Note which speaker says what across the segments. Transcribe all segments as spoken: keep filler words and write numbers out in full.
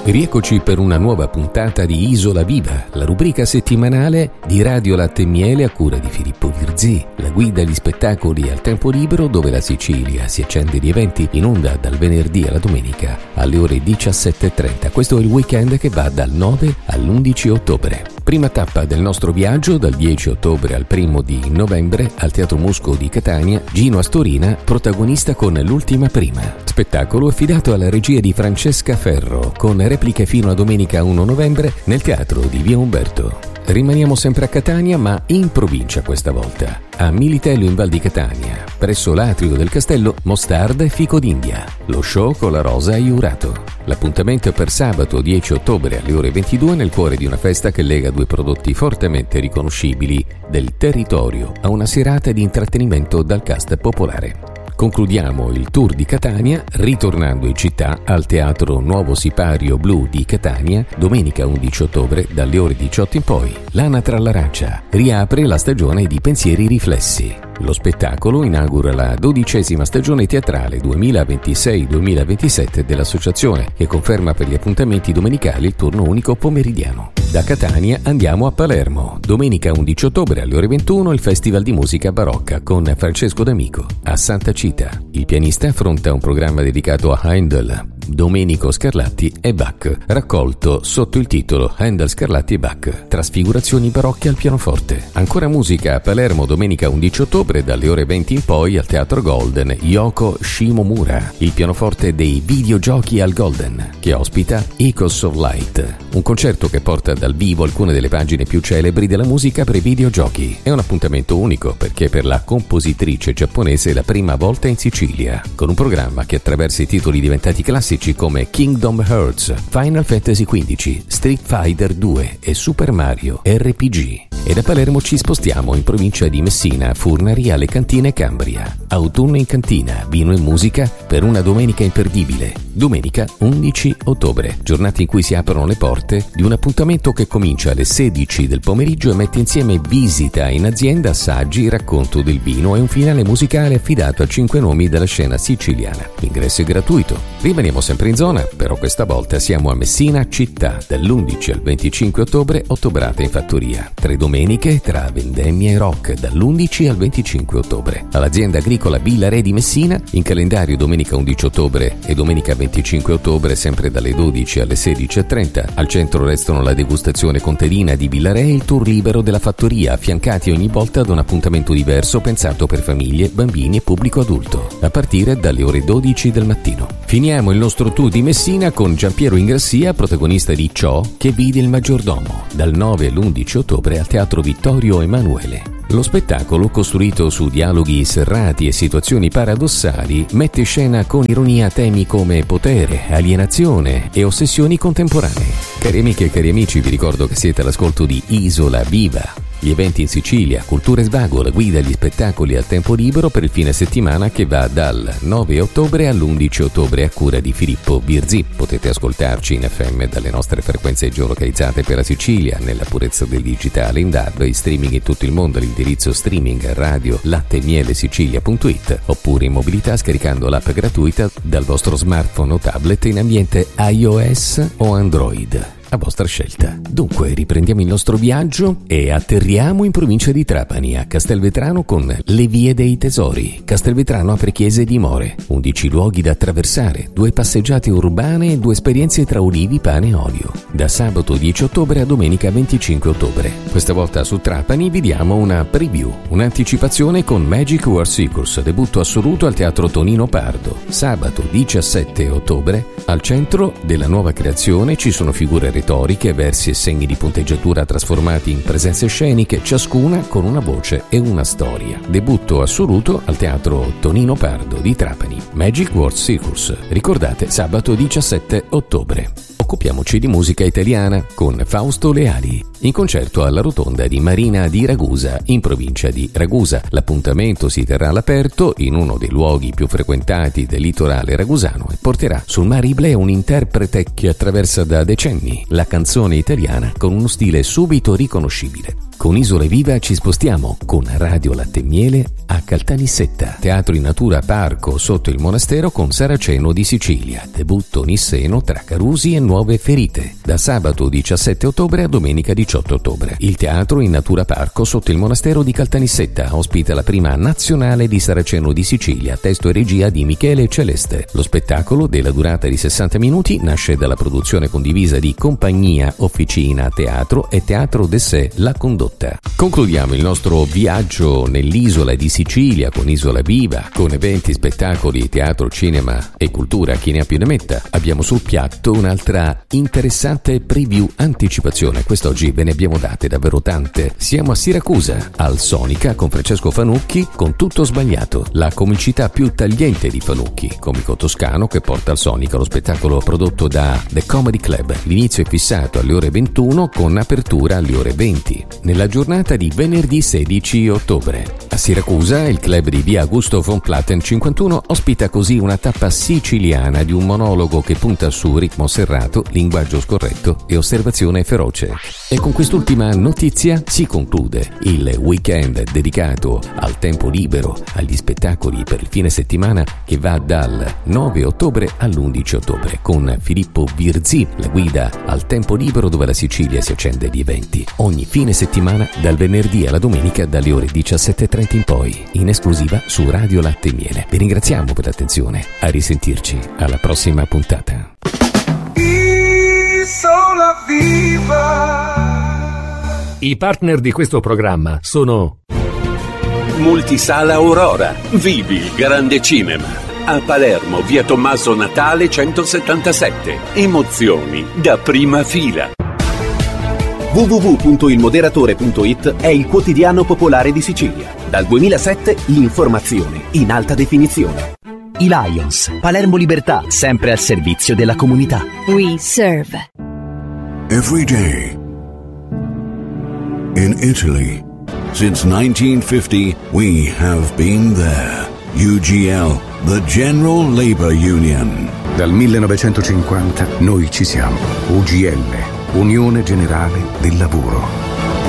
Speaker 1: Rieccoci per una nuova puntata di Isola Viva, la rubrica settimanale di Radio Latte e Miele a cura di Filippo Virzì, la guida agli spettacoli al tempo libero dove la Sicilia si accende di eventi in onda dal venerdì alla domenica alle ore diciassette e trenta. Questo è il weekend che va dal nove all'undici ottobre. Prima tappa del nostro viaggio dal dieci ottobre al primo di novembre al Teatro Musco di Catania, Gino Astorina protagonista con L'ultima prima, spettacolo affidato alla regia di Francesca Ferro con repliche fino a domenica primo novembre nel Teatro di Via Umberto. Rimaniamo sempre a Catania, ma in provincia questa volta, a Militello in Val di Catania, presso l'atrio del castello Mostarda e Fico d'India, lo show con la Rosa e Jurato. L'appuntamento è per sabato dieci ottobre alle ore ventidue nel cuore di una festa che lega due prodotti fortemente riconoscibili del territorio a una serata di intrattenimento dal cast popolare. Concludiamo il tour di Catania ritornando in città al Teatro Nuovo Sipario Blu di Catania domenica undici ottobre dalle ore diciotto in poi. L'Anatra all'Arancia riapre la stagione di Pensieri Riflessi. Lo spettacolo inaugura la dodicesima stagione teatrale duemilaventisei duemilaventisette dell'associazione che conferma per gli appuntamenti domenicali il turno unico pomeridiano. Da Catania andiamo a Palermo. Domenica undici ottobre alle ore ventuno il Festival di Musica Barocca con Francesco D'Amico a Santa Cita. Il pianista affronta un programma dedicato a Handel, Domenico Scarlatti e Bach, raccolto sotto il titolo Handel, Scarlatti e Bach, trasfigurazioni barocche al pianoforte. Ancora musica a Palermo domenica undici ottobre dalle ore venti in poi al Teatro Golden, Yoko Shimomura, il pianoforte dei videogiochi al Golden, che ospita Echoes of Light, un concerto che porta dal vivo alcune delle pagine più celebri della musica per i videogiochi. È un appuntamento unico perché per la compositrice giapponese è la prima volta in Sicilia, con un programma che attraversa i titoli diventati classici come Kingdom Hearts, Final Fantasy quindici, Street Fighter due e Super Mario R P G. E da Palermo ci spostiamo in provincia di Messina, Furnari alle Cantine Cambria. Autunno in cantina, vino e musica per una domenica imperdibile. Domenica undici ottobre, giornata in cui si aprono le porte di un appuntamento che comincia alle sedici del pomeriggio e mette insieme visita in azienda, assaggi, racconto del vino e un finale musicale affidato a cinque nomi della scena siciliana. L'ingresso è gratuito. Rimaniamo sempre in zona, però questa volta siamo a Messina città, dall'undici al venticinque ottobre, ottobrata in fattoria. Tre domeniche tra vendemmia e rock, dall'undici al venticinque ottobre. All'azienda agricola Villare di Messina, in calendario domenica undici ottobre e domenica venticinque ottobre, sempre dalle dodici alle sedici e trenta. Al centro restano la degustazione contadina di Villare e il tour libero della fattoria, affiancati ogni volta ad un appuntamento diverso pensato per famiglie, bambini e pubblico adulto, a partire dalle ore dodici del mattino. Finiamo il nostro tour di Messina con Giampiero Ingrassia, protagonista di Ciò che vide il maggiordomo, dal nove all'undici ottobre al Teatro Vittorio Emanuele. Lo spettacolo, costruito su dialoghi serrati e situazioni paradossali, mette in scena con ironia temi come potere, alienazione e ossessioni contemporanee. Cari amiche e cari amici, vi ricordo che siete all'ascolto di Isola Viva. Gli eventi in Sicilia, cultura e svago, la guida agli spettacoli al tempo libero per il fine settimana che va dal nove ottobre all'undici ottobre a cura di Filippo Virzì. Potete ascoltarci in F M dalle nostre frequenze geolocalizzate per la Sicilia, nella purezza del digitale, in D A B, in streaming in tutto il mondo, l'indirizzo streaming radio lattemielesicilia punto it, oppure in mobilità scaricando l'app gratuita dal vostro smartphone o tablet in ambiente iOS o Android. A vostra scelta. Dunque, riprendiamo il nostro viaggio e atterriamo in provincia di Trapani, a Castelvetrano con Le Vie dei Tesori. Castelvetrano apre chiese e dimore, undici luoghi da attraversare, due passeggiate urbane e due esperienze tra ulivi, pane e olio. Da sabato dieci ottobre a domenica venticinque ottobre. Questa volta su Trapani vi diamo una preview, un'anticipazione con Magic World Circus, debutto assoluto al Teatro Tonino Pardo. Sabato diciassette ottobre, al centro della nuova creazione ci sono figure retoriche, versi e segni di punteggiatura trasformati in presenze sceniche, ciascuna con una voce e una storia. Debutto assoluto al Teatro Tonino Pardo di Trapani. Magic World Circus. Ricordate, sabato diciassette ottobre. Occupiamoci di musica italiana con Fausto Leali. in concerto alla rotonda di Marina di Ragusa, in provincia di Ragusa. L'appuntamento si terrà all'aperto in uno dei luoghi più frequentati del litorale ragusano e porterà sul Mare Ibleo un interprete che attraversa da decenni la canzone italiana con uno stile subito riconoscibile. Con Isola Viva ci spostiamo con Radio Latte e Miele a Caltanissetta, teatro in natura parco sotto il monastero con Saraceno di Sicilia, debutto nisseno tra Carusi e Nuove Ferite, da sabato diciassette ottobre a domenica diciotto ottobre. Il teatro in natura parco sotto il monastero di Caltanissetta ospita la prima nazionale di Saraceno di Sicilia, testo e regia di Michele Celeste. Lo spettacolo, della durata di sessanta minuti, nasce dalla produzione condivisa di Compagnia Officina Teatro e Teatro de Sé La Condotta. Concludiamo il nostro viaggio nell'isola di Sicilia con Isola Viva, con eventi, spettacoli, teatro, cinema e cultura. Chi ne ha più ne metta. Abbiamo sul piatto un'altra interessante preview anticipazione. Quest'oggi ve ne abbiamo date davvero tante. Siamo a Siracusa, al Sonica, con Francesco Fanucchi, con Tutto Sbagliato, la comicità più tagliente di Fanucchi, comico toscano che porta al Sonica lo spettacolo prodotto da The Comedy Club. L'inizio è fissato alle ore ventuno con apertura alle ore venti. Nella giornata di venerdì sedici ottobre. A Siracusa, il club di via Augusto von Platen cinquantuno ospita così una tappa siciliana di un monologo che punta su ritmo serrato, linguaggio scorretto e osservazione feroce. E con quest'ultima notizia si conclude il weekend dedicato al tempo libero, agli spettacoli per il fine settimana che va dal nove ottobre all'undici ottobre con Filippo Virzì, la guida al tempo libero dove la Sicilia si accende di eventi. Ogni fine settimana dal venerdì alla domenica dalle ore diciassette e trenta in poi, in esclusiva su Radio Latte e Miele. Vi ringraziamo per l'attenzione, a risentirci alla prossima puntata.
Speaker 2: Isola Viva.
Speaker 3: I partner di questo programma sono
Speaker 4: Multisala Aurora. Vivi il grande cinema. A Palermo, via Tommaso Natale centosettantasette. Emozioni da prima fila.
Speaker 5: w w w punto il moderatore punto i t è il quotidiano popolare di Sicilia. Dal duemilasette l'informazione in alta definizione. I Lions, Palermo Libertà, sempre al servizio della comunità.
Speaker 6: We serve.
Speaker 7: Every day. In Italy, since nineteen fifty, we have been there. U G L, the General Labor Union.
Speaker 8: Dal millenovecentocinquanta noi ci siamo. U G L, Unione Generale del Lavoro.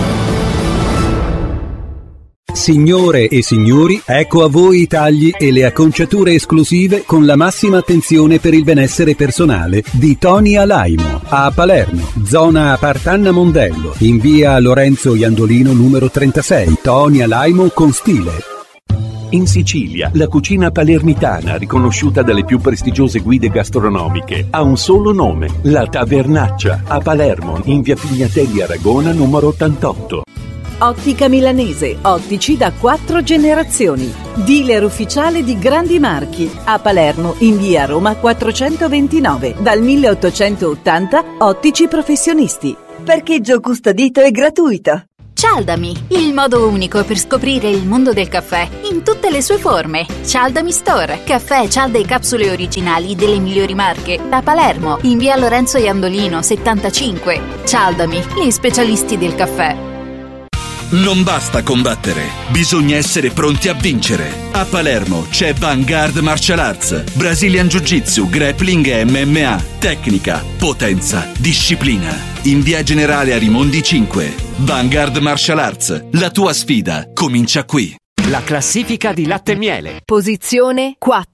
Speaker 9: Signore e signori, ecco a voi i tagli e le acconciature esclusive con la massima attenzione per il benessere personale di Tony Alaimo a Palermo, zona Partanna Mondello, in via Lorenzo Iandolino numero trentasei. Tony Alaimo con stile.
Speaker 4: In Sicilia, la cucina palermitana, riconosciuta dalle più prestigiose guide gastronomiche, ha un solo nome: La Tavernaccia, a Palermo, in via Pignatelli Aragona numero ottantotto.
Speaker 10: Ottica Milanese, ottici da quattro generazioni. Dealer ufficiale di grandi marchi. A Palermo, in via Roma quattrocentoventinove. Dal milleottocentottanta, ottici professionisti.
Speaker 11: Parcheggio custodito e gratuito.
Speaker 6: Cialdami, il modo unico per scoprire il mondo del caffè in tutte le sue forme. Cialdami Store, caffè, cialde e capsule originali delle migliori marche. Da Palermo, in via Lorenzo Iandolino settantacinque. Cialdami, gli specialisti del caffè.
Speaker 12: Non basta combattere, bisogna essere pronti a vincere. A Palermo c'è Vanguard Martial Arts, Brazilian Jiu-Jitsu, Grappling e M M A. Tecnica, potenza, disciplina. In via Generale Arimondi cinque. Vanguard Martial Arts, la tua sfida comincia qui.
Speaker 13: La classifica di Latte e Miele.
Speaker 10: Posizione quattro.